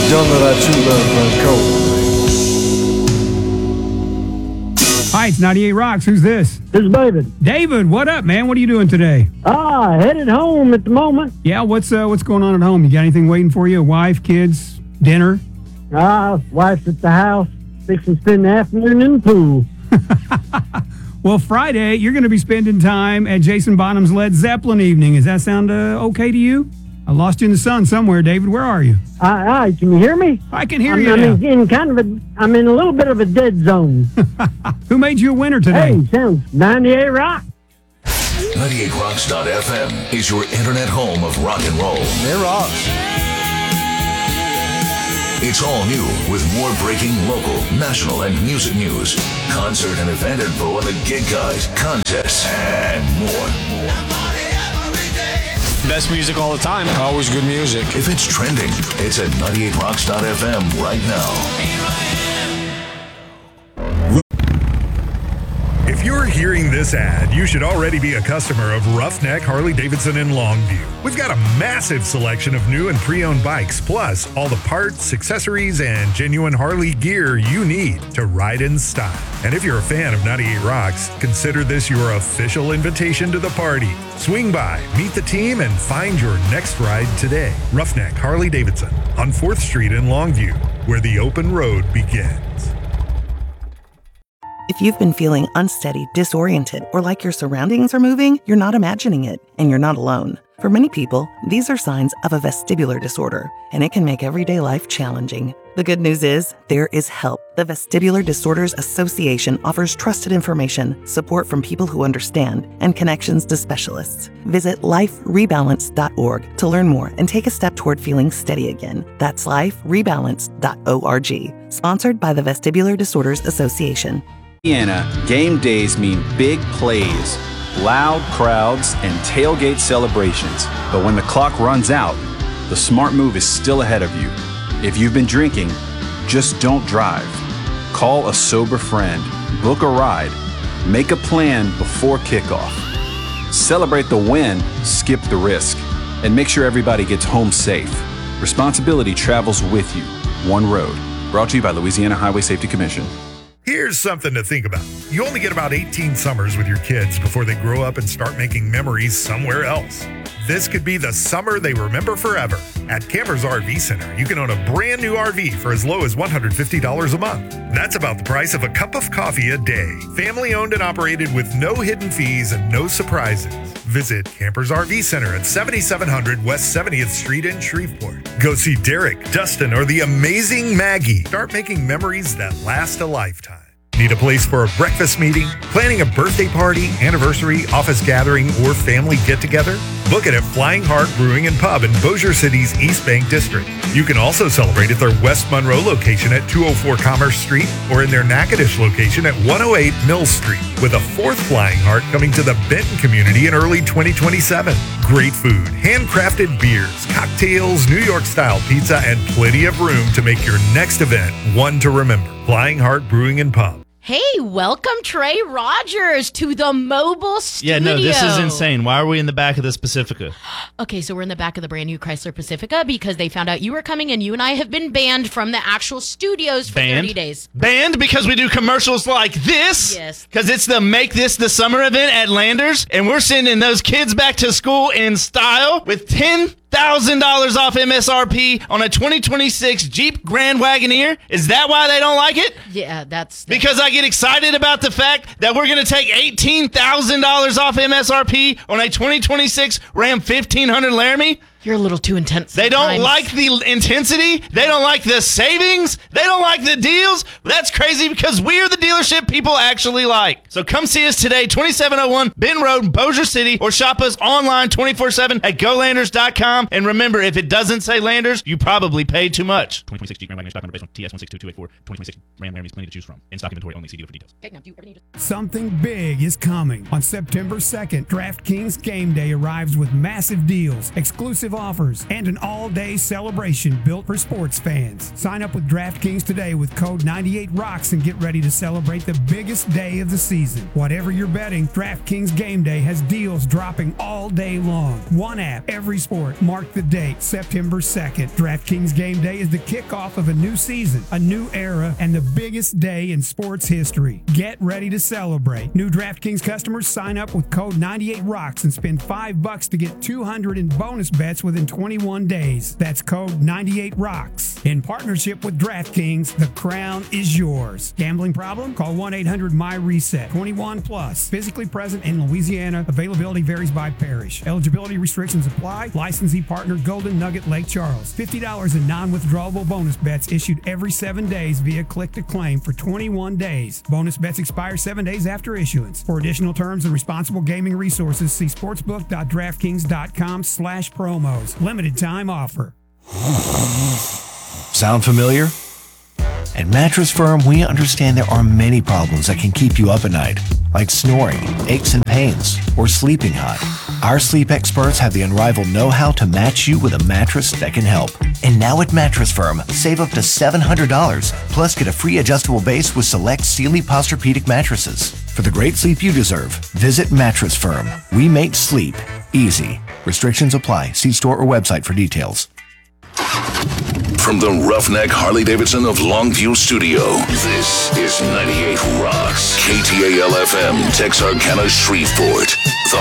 genre that you love, cold. Hi, it's 98 Rocks. Who's this? This is David. David, what up, man? What are you doing today? Headed home at the moment. Yeah, what's going on at home? You got anything waiting for you? A wife, kids, dinner? Wife's at the house, fixing to spend the afternoon in the pool. Well, Friday, you're going to be spending time at Jason Bonham's Led Zeppelin evening. Does that sound okay to you? I lost you in the sun somewhere, David. Where are you? Can you hear me? I can hear you. I'm in a little bit of a dead zone. Who made you a winner today? Hey, sounds 98 Rock. 98rocks.fm is your internet home of rock and roll. It rocks. It's all new with more breaking local, national, and music news, concert and event info on the gig guides, contests, and more. Best music all the time. Always good music. If it's trending, it's at 98rocks.fm right now. If you're hearing this ad, you should already be a customer of Roughneck Harley-Davidson in Longview. We've got a massive selection of new and pre-owned bikes, plus all the parts, accessories, and genuine Harley gear you need to ride in style. And if you're a fan of 98 Rocks, consider this your official invitation to the party. Swing by, meet the team, and find your next ride today. Roughneck Harley-Davidson on 4th Street in Longview, where the open road begins. If you've been feeling unsteady, disoriented, or like your surroundings are moving, you're not imagining it, and you're not alone. For many people, these are signs of a vestibular disorder, and it can make everyday life challenging. The good news is, there is help. The Vestibular Disorders Association offers trusted information, support from people who understand, and connections to specialists. Visit liferebalance.org to learn more and take a step toward feeling steady again. That's liferebalance.org. Sponsored by the Vestibular Disorders Association. Indiana, game days mean big plays, loud crowds, and tailgate celebrations. But when the clock runs out, the smart move is still ahead of you. If you've been drinking, just don't drive. Call a sober friend, book a ride, make a plan before kickoff. Celebrate the win, skip the risk, and make sure everybody gets home safe. Responsibility travels with you. One road. Brought to you by Louisiana Highway Safety Commission. Here's something to think about. You only get about 18 summers with your kids before they grow up and start making memories somewhere else. This could be the summer they remember forever. At Campers RV Center, you can own a brand new RV for as low as $150 a month. That's about the price of a cup of coffee a day. Family owned and operated with no hidden fees and no surprises. Visit Campers RV Center at 7700 West 70th Street in Shreveport. Go see Derek, Dustin, or the amazing Maggie. Start making memories that last a lifetime. Need a place for a breakfast meeting, planning a birthday party, anniversary, office gathering, or family get-together? Book it at Flying Heart Brewing and Pub in Bossier City's East Bank District. You can also celebrate at their West Monroe location at 204 Commerce Street or in their Natchitoches location at 108 Mills Street, with a fourth Flying Heart coming to the Benton community in early 2027. Great food, handcrafted beers, cocktails, New York-style pizza, and plenty of room to make your next event one to remember. Flying Heart Brewing and Pub. Hey, welcome Trey Rogers to the mobile studio. Yeah, no, this is insane. Why are we in the back of this Pacifica? Okay, so we're in the back of the brand new Chrysler Pacifica because they found out you were coming and you and I have been banned from the actual studios for 30 days. Banned because we do commercials like this? Yes. Because it's the Make This the Summer event at Landers, and we're sending those kids back to school in style with $10,000 off MSRP on a 2026 Jeep Grand Wagoneer. Is that why they don't like it? Yeah, that's because I get excited about the fact that we're going to take $18,000 off MSRP on a 2026 Ram 1500 Laramie. You're a little too intense. They don't like the intensity. They don't like the savings. They don't like the deals. That's crazy because we're the dealership people actually like. So come see us today, 2701 Ben Road, Bossier City, or shop us online 24/7 at GoLanders.com. And remember, if it doesn't say Landers, you probably paid too much. 2026 Jeep Grand Wagoneer 500 based on TS 162284. 2026 Ram Laramie is plenty to choose from. In stock inventory only. See dealer for details. Okay, now do you ever need it? Something big is coming. On September 2nd, DraftKings Game Day arrives with massive deals, exclusive offers, and an all-day celebration built for sports fans. Sign up with DraftKings today with code 98ROCKS and get ready to celebrate celebrate the biggest day of the season. Whatever you're betting, DraftKings Game Day has deals dropping all day long. One app, every sport. Mark the date, September 2nd. DraftKings Game Day is the kickoff of a new season, a new era, and the biggest day in sports history. Get ready to celebrate. New DraftKings customers sign up with code 98ROCKS and spend $5 to get $200 in bonus bets within 21 days. That's code 98ROCKS. In partnership with DraftKings, the crown is yours. Gambling problem? Call 1-800-MY-RESET. 21 plus. Physically present in Louisiana. Availability varies by parish. Eligibility restrictions apply. Licensee partner Golden Nugget Lake Charles. $50 in non-withdrawable bonus bets issued every 7 days via click to claim for 21 days. Bonus bets expire 7 days after issuance. For additional terms and responsible gaming resources, see sportsbook.draftkings.com/promos. Limited time offer. Sound familiar? At Mattress Firm, we understand there are many problems that can keep you up at night, like snoring, aches and pains, or sleeping hot. Our sleep experts have the unrivaled know-how to match you with a mattress that can help. And now at Mattress Firm, save up to $700, plus get a free adjustable base with select Sealy Posturepedic mattresses. For the great sleep you deserve, visit Mattress Firm. We make sleep easy. Restrictions apply. See store or website for details. From the Roughneck Harley-Davidson of Longview Studio, this is 98 Rocks, KTAL FM, Texarkana, Shreveport.